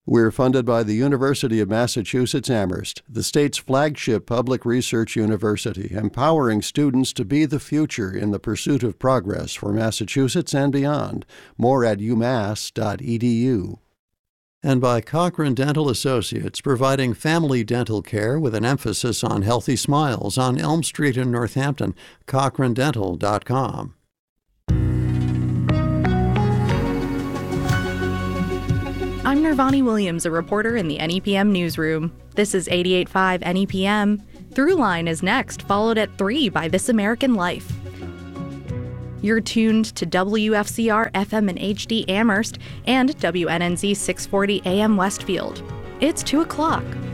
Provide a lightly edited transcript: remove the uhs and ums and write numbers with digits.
We're funded by the University of Massachusetts Amherst, the state's flagship public research university, empowering students to be the future in the pursuit of progress for Massachusetts and beyond. More at umass.edu. And by Cochrane Dental Associates, providing family dental care with an emphasis on healthy smiles on Elm Street in Northampton, cochranedental.com. I'm Nirvani Williams, a reporter in the NEPM newsroom. This is 88.5 NEPM. Throughline is next, followed at 3 by This American Life. You're tuned to WFCR FM and HD Amherst and WNNZ 640 AM Westfield. It's 2 o'clock.